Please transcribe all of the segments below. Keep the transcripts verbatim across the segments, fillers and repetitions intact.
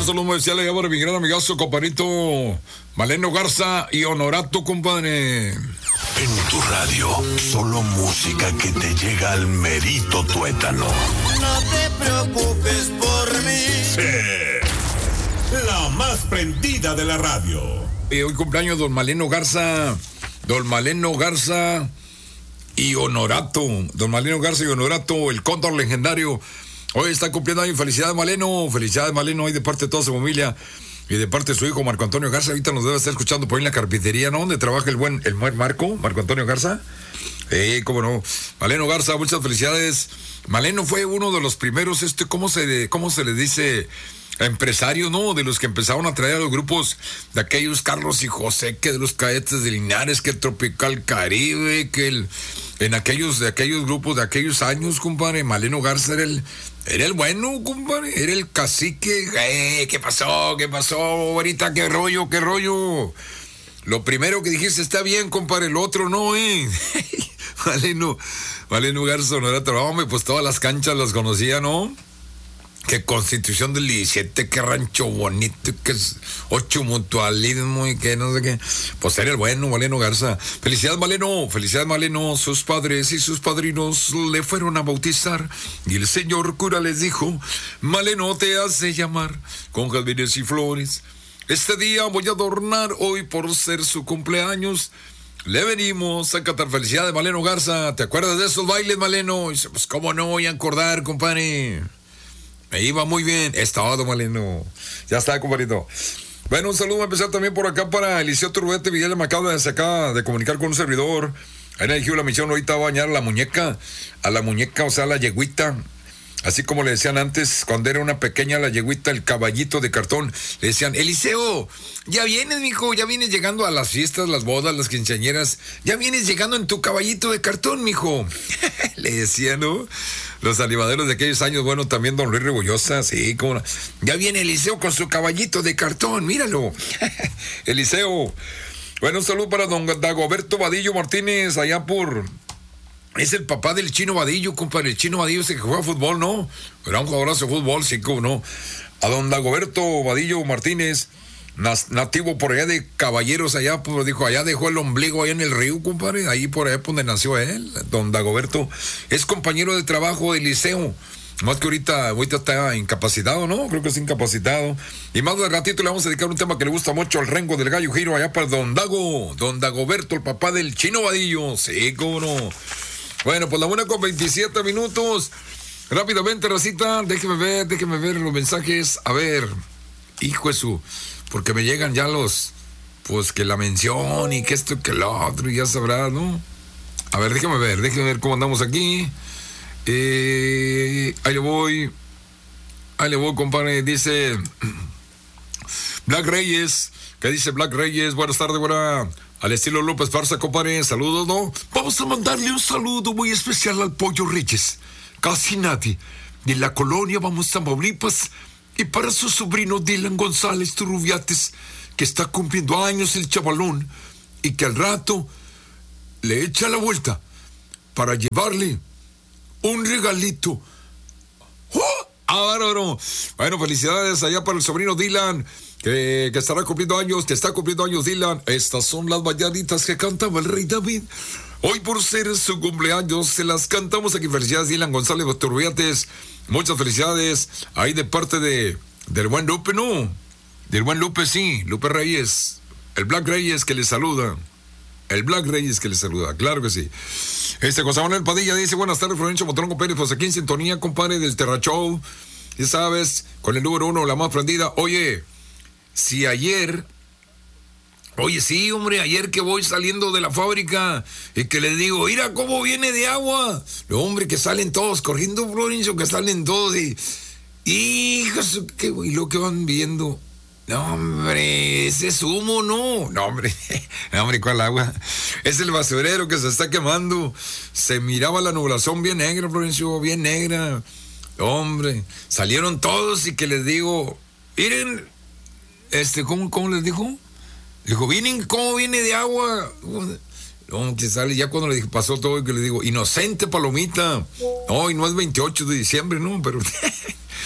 saludo muy especial allá para mi gran amigazo, compadrito Maleno Garza y Honorato, compadre. En tu radio, solo música que te llega al merito tuétano. No te preocupes por mí. Sí. La más prendida de la radio. Y hoy cumpleaños don Maleno Garza, don Maleno Garza y Honorato. Don Maleno Garza y Honorato, el cóndor legendario. Hoy está cumpliendo años. Felicidades, Maleno. Felicidades, Maleno, hoy de parte de toda su familia. Y de parte de su hijo, Marco Antonio Garza. Ahorita nos debe estar escuchando por ahí en la carpintería, ¿no? Donde trabaja el buen, el buen Marco, Marco Antonio Garza. Eh, cómo no. Maleno Garza, muchas felicidades. Maleno fue uno de los primeros, este, ¿cómo se, cómo se le dice? Empresarios, ¿no? De los que empezaron a traer a los grupos de aquellos Carlos y José, que de los Cadetes de Linares, que el Tropical Caribe, que el, en aquellos, de aquellos grupos, de aquellos años, compadre, Maleno Garza era el, era el bueno, compadre, era el cacique. Eh, ¿qué pasó? ¿Qué pasó, ahorita? ¿Qué rollo? ¿Qué rollo? Lo primero que dijiste está bien, compadre, el otro no, eh. Maleno, Maleno Garza, no era trabajo, pues todas las canchas las conocía, ¿no? Que Constitución del diecisiete, que Rancho Bonito, que es ocho Mutualismo y que no sé qué. Pues era el bueno, Maleno Garza. Felicidades, Maleno, felicidades, Maleno. Sus padres y sus padrinos le fueron a bautizar y el señor cura les dijo: Maleno te hace llamar con jazmines y flores. Este día voy a adornar, hoy por ser su cumpleaños. Le venimos a cantar. Felicidades, Maleno Garza. ¿Te acuerdas de esos bailes, Maleno? Y dice, pues cómo no voy a acordar, compadre. Me iba muy bien. Es todo, Maleno. Ya está, compadrito. Bueno, un saludo especial también por acá para Eliseo Turbete Vidal. Me acaba de sacar de comunicar con un servidor. Ahí eligió la misión ahorita va a bañar a la muñeca. A la muñeca, o sea, a la yeguita. Así como le decían antes, cuando era una pequeña la yeguita, el caballito de cartón. Le decían, Eliseo, ya vienes, mijo, ya vienes llegando a las fiestas, las bodas, las quinceañeras. Ya vienes llegando en tu caballito de cartón, mijo. Le decían, ¿no? Los animaderos de aquellos años, bueno, también don Luis Rebollosa, sí, como no. Ya viene Eliseo con su caballito de cartón, míralo. Eliseo. Bueno, un saludo para don Dagoberto Vadillo Martínez, allá por... Es el papá del Chino Vadillo, compadre. El Chino Vadillo ese que juega fútbol, ¿no? Era un jugadorazo de fútbol, sí, como no. A don Dagoberto Vadillo Martínez, nativo por allá de Caballeros, allá, pues dijo, allá dejó el ombligo allá en el río, compadre. Ahí por allá donde nació él, don Dagoberto. Es compañero de trabajo del liceo. Más que ahorita, ahorita está incapacitado, ¿no? Creo que es incapacitado. Y más de ratito le vamos a dedicar un tema que le gusta mucho al Rengo del Gallo Giro, allá para don Dago, don Dagoberto, el papá del Chino Vadillo. Sí, cómo no. Bueno, pues la buena con veintisiete minutos. Rápidamente, racita, déjeme ver, déjeme ver los mensajes. A ver, hijo de su, porque me llegan ya los, pues que la mención y que esto y que lo otro, y ya sabrás, ¿no? A ver, déjeme ver, déjeme ver cómo andamos aquí. Eh, ahí le voy, ahí le voy, compadre, dice Black Reyes, ¿qué dice Black Reyes? Buenas tardes, buena... Al estilo López Farsa, compadre, saludos, ¿no? Vamos a mandarle un saludo muy especial al Pollo Reyes. Casi nadie de la colonia Vamos Tamaulipas. Y para su sobrino Dylan González Turrubiates, que está cumpliendo años el chavalón, y que al rato le echa la vuelta para llevarle un regalito. ¡Oh! ¡Bárbaro! Bueno, felicidades allá para el sobrino Dylan. Que, que estará cumpliendo años, que está cumpliendo años Dylan. Estas son las mañanitas que cantaba el rey David. Hoy por ser su cumpleaños se las cantamos aquí. Felicidades Dylan González Turrubiates. Muchas felicidades. Ahí de parte de del buen Lupe, ¿no? Del buen Lupe, sí. Lupe Reyes. El Black Reyes que le saluda. El Black Reyes que le saluda. Claro que sí. Este José Manuel Padilla dice, buenas tardes, Florencio Montronco Pérez. Pues aquí en sintonía, compadre, del Terra Show. Ya sabes, con el número uno, la más prendida. Oye... Si ayer, oye, sí, hombre, ayer que voy saliendo de la fábrica y que les digo, mira cómo viene de agua. No, hombre, que salen todos corriendo, Florencio, que salen todos y, hijos, ¿qué, y lo que van viendo? No, hombre, ese es humo, no. No, hombre, no, hombre, ¿cuál agua? Es el basurero que se está quemando. Se miraba la nublación bien negra, Florencio, bien negra. Hombre, salieron todos y que les digo, miren... Este, ¿cómo, cómo les dijo? Dijo, ¿vienen cómo viene de agua? No, que sale, ya cuando le dije, pasó todo, que le digo, inocente palomita. No, y no es veintiocho de diciembre, no, pero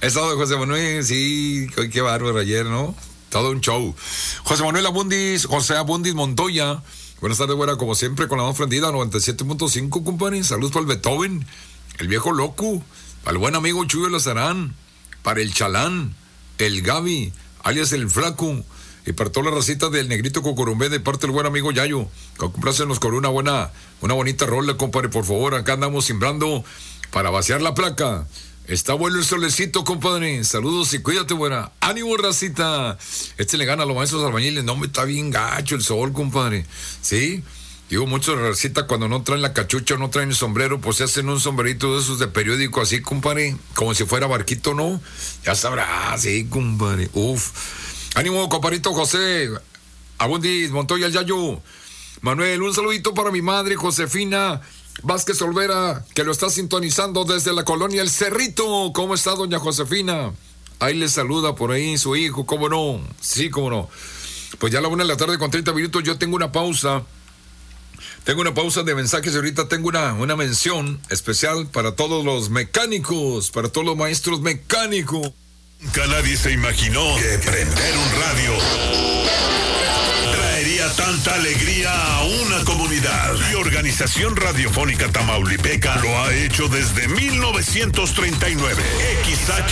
Estado de José Manuel, sí, qué bárbaro ayer, ¿no? Todo un show. José Manuel Abundis, José Abundis Montoya. Buenas tardes, buena, como siempre, con la mano prendida, noventa y siete punto cinco, compadre. Saludos para el Beethoven, el viejo loco, para el buen amigo Chuyo Lazarán, para el Chalán, el Gaby, alias el Flaco, y para toda la racita del Negrito Cocorumbé, de parte del buen amigo Yayo. Complácenos con una buena, una bonita rola, compadre, por favor. Acá andamos simbrando para vaciar la placa. Está bueno el solecito, compadre. Saludos y cuídate, buena. ¡Ánimo, racita! Este le gana a los maestros albañiles. No, me está bien gacho el sol, compadre. ¿Sí? Digo, muchos racita cuando no traen la cachucha o no traen el sombrero, pues se hacen un sombrerito de esos de periódico así, compadre. Como si fuera barquito, ¿no? Ya sabrá, sí, compadre. Uf. ¡Ánimo, compadrito José! Abundis, Montoya, el Yayo. Manuel, un saludito para mi madre, Josefina Vázquez Olvera, que lo está sintonizando desde la colonia El Cerrito. ¿Cómo está, doña Josefina? Ahí le saluda por ahí su hijo, ¿cómo no? Sí, cómo no. Pues ya a la una de la tarde con treinta minutos yo tengo una pausa. Tengo una pausa de mensajes y ahorita tengo una, una mención especial para todos los mecánicos, para todos los maestros mecánicos. Nunca nadie se imaginó que prender un radio traería tanta alegría a una comunidad. Y Organización Radiofónica Tamaulipeca lo ha hecho desde mil novecientos treinta y nueve. X H